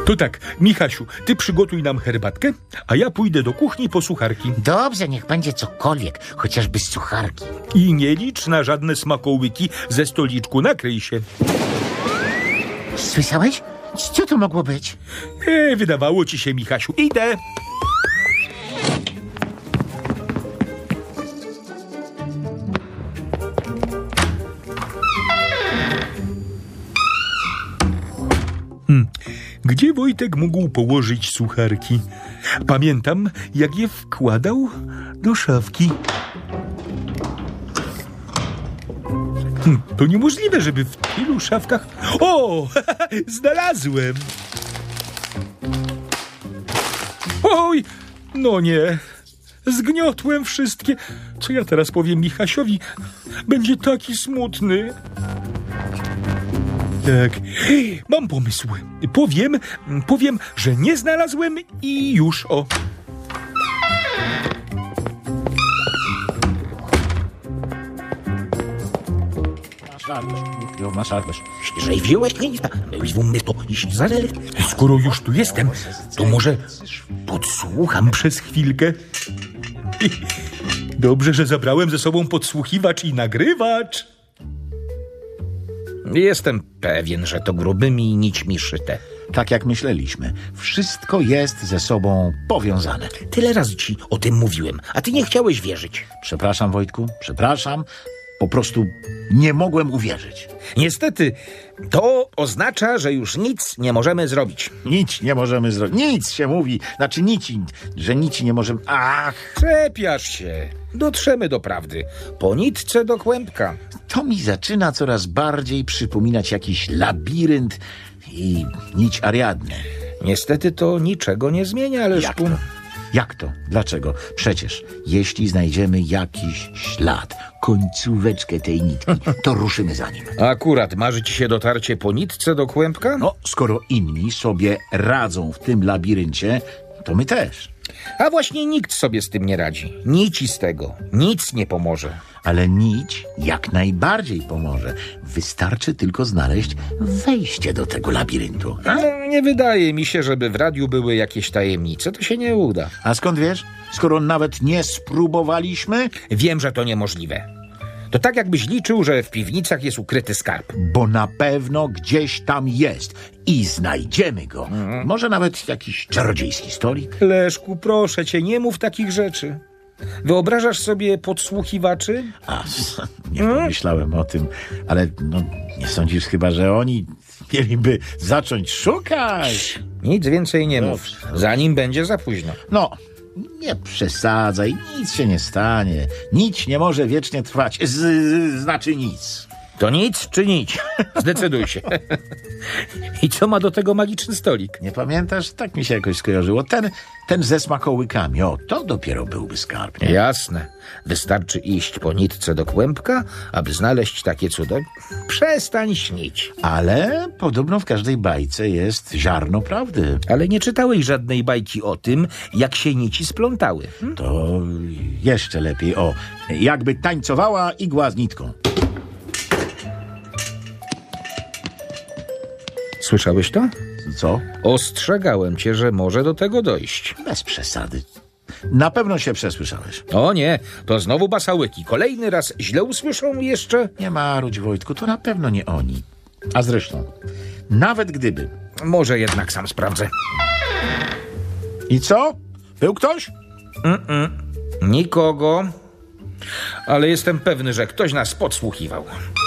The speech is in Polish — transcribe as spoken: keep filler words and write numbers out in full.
To tak, Michasiu, ty przygotuj nam herbatkę, a ja pójdę do kuchni po sucharki. Dobrze, niech będzie cokolwiek, chociażby z sucharki. I nie licz na żadne smakołyki ze stoliczku, nakryj się. Słyszałeś? Co to mogło być? E, wydawało ci się, Michasiu. Idę. Hmm. Gdzie Wojtek mógł położyć sucharki? Pamiętam, jak je wkładał do szafki. Hmm, to niemożliwe, żeby w tylu szafkach... O! Znalazłem! Oj! No nie! Zgniotłem wszystkie. Co ja teraz powiem Michasiowi? Będzie taki smutny. Tak. Mam pomysł. Powiem, powiem, że nie znalazłem i już, o. Skoro już tu jestem, to może podsłucham przez chwilkę. Dobrze, że zabrałem ze sobą podsłuchiwacz i nagrywacz. Jestem pewien, że to grubymi nićmi szyte. Tak jak myśleliśmy. Wszystko jest ze sobą powiązane. Tyle razy ci o tym mówiłem, a ty nie chciałeś wierzyć. Przepraszam, Wojtku, przepraszam. Po prostu nie mogłem uwierzyć. Niestety, to oznacza, że już nic nie możemy zrobić. Nic nie możemy zrobić. Nic się mówi. Znaczy nic, że nic nie możemy... Ach, Czepiasz się. Dotrzemy do prawdy. Po nitce do kłębka. to mi zaczyna coraz bardziej przypominać jakiś labirynt i nić Ariadny. Niestety to niczego nie zmienia, Jak Leszku. to? Jak to? Dlaczego? Przecież, jeśli znajdziemy jakiś ślad, końcóweczkę tej nitki, to ruszymy za nim. Akurat marzy ci się dotarcie po nitce do kłębka? No, skoro inni sobie radzą w tym labiryncie, to my też. A właśnie nikt sobie z tym nie radzi. Nici z tego. Nic nie pomoże. Ale nić jak najbardziej pomoże. Wystarczy tylko znaleźć wejście do tego labiryntu. A, No, nie wydaje mi się, żeby w radiu były jakieś tajemnice. To się nie uda. A skąd wiesz? Skoro nawet nie spróbowaliśmy? Wiem, że to niemożliwe. To tak jakbyś liczył, że w piwnicach jest ukryty skarb. Bo na pewno gdzieś tam jest i znajdziemy go. Może nawet jakiś czarodziejski stolik? Leszku, proszę cię, nie mów takich rzeczy. Wyobrażasz sobie podsłuchiwaczy? A, nie pomyślałem o tym, ale no, nie sądzisz chyba, że oni mieliby zacząć szukać? Nic więcej nie mów, zanim będzie za późno. No, nie przesadzaj, nic się nie stanie. Nic nie może wiecznie trwać. Z, z, znaczy nic. To nic czy nic? Zdecyduj się. I co ma do tego magiczny stolik? Nie pamiętasz? Tak mi się jakoś skojarzyło. Ten, ten ze smakołykami. O, to dopiero byłby skarb. Nie? Jasne. Wystarczy iść po nitce do kłębka, aby znaleźć takie cudo. Przestań śnić. Ale podobno w każdej bajce jest ziarno prawdy. Ale nie czytałeś żadnej bajki o tym, jak się nici splątały. Hm? To jeszcze lepiej. O, jakby tańcowała igła z nitką. Słyszałeś to? Co? Ostrzegałem cię, że może do tego dojść. Bez przesady. Na pewno się przesłyszałeś. O nie, to znowu basałyki. Kolejny raz źle usłyszą jeszcze? Nie marudź, Wojtku, to na pewno nie oni. A zresztą, nawet gdyby. Może jednak sam sprawdzę. I co? Był ktoś? Nikogo. Ale jestem pewny, że ktoś nas podsłuchiwał.